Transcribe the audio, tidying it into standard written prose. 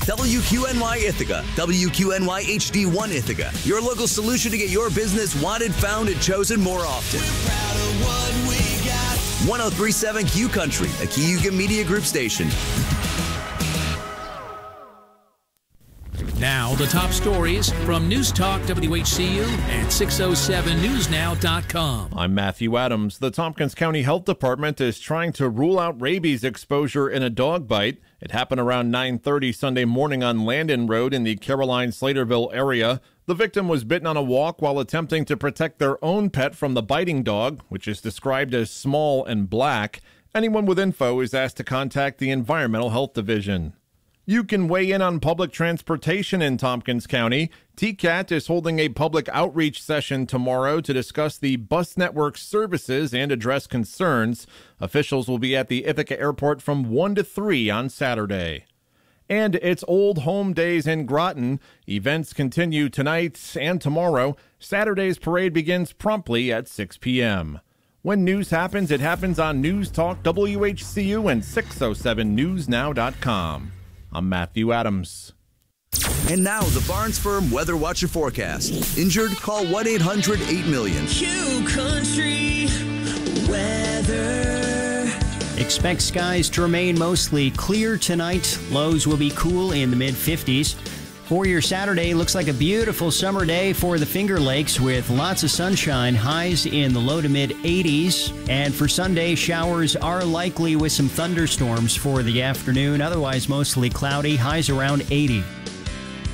WQNY Ithaca, WQNY HD1 Ithaca, your local solution to get your business wanted, found, and chosen more often. 1037 Q Country, a Cayuga Media Group station. Now, the top stories from News Talk WHCU and 607newsnow.com. I'm Matthew Adams. The Tompkins County Health Department is trying to rule out rabies exposure in a dog bite. It happened around 9:30 Sunday morning on Landon Road in the Caroline-Slaterville area. The victim was bitten on a walk while attempting to protect their own pet from the biting dog, which is described as small and black. Anyone with info is asked to contact the Environmental Health Division. You can weigh in on public transportation in Tompkins County. TCAT is holding a public outreach session tomorrow to discuss the bus network services and address concerns. Officials will be at the Ithaca Airport from 1 to 3 on Saturday. And it's Old Home Days in Groton. Events continue tonight and tomorrow. Saturday's parade begins promptly at 6 p.m. When news happens, it happens on News Talk WHCU and 607newsnow.com. I'm Matthew Adams. And now, the Barnes Firm Weather Watcher Forecast. Injured? Call 1-800-8-million. Q Country Weather. Expect skies to remain mostly clear tonight. Lows will be cool in the mid-50s. For your Saturday, looks like a beautiful summer day for the Finger Lakes with lots of sunshine, highs in the low to mid-80s. And for Sunday, showers are likely with some thunderstorms for the afternoon. Otherwise, mostly cloudy, highs around 80.